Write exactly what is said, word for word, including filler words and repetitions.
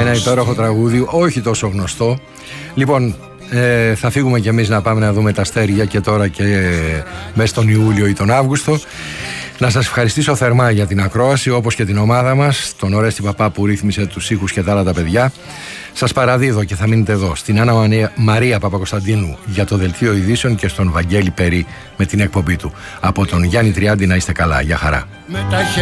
Ένα υπέροχο τραγούδι, όχι τόσο γνωστό. Λοιπόν, ε, θα φύγουμε κι εμείς να πάμε να δούμε τα αστέρια και τώρα και ε, μέσα στον Ιούλιο ή τον Αύγουστο. Να σας ευχαριστήσω θερμά για την ακρόαση, όπως και την ομάδα μας, τον Ορέστη Παπά που ρύθμισε τους ήχους και τα άλλα τα παιδιά. Σας παραδίδω και θα μείνετε εδώ στην Άννα Μαρία Παπακοσταντίνου για το Δελτίο Ειδήσεων και στον Βαγγέλη Περί με την εκπομπή του. Από τον Γιάννη Τριάντη να είστε καλά. Γεια χαρά.